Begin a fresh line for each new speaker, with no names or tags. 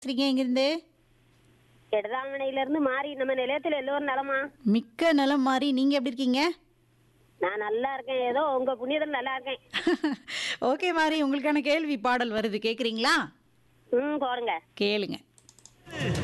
பேசுறீங்க இங்கிருந்து?
கெடதாமணையில இருந்து மாறி நம்ம நிலையத்துல எல்லோரும் நலமா?
மிக்க நலம் மாறி. நீங்க எப்படி இருக்கீங்க?
நான் நல்லா இருக்கேன். ஏதோ உங்க புண்ணியத்துல நல்லா இருக்கேன்.
ஓகே மாறி, உங்களுக்கான கேள்வி பாடல் வருது கேக்குறீங்களா?
போடுங்க.
கேளுங்க.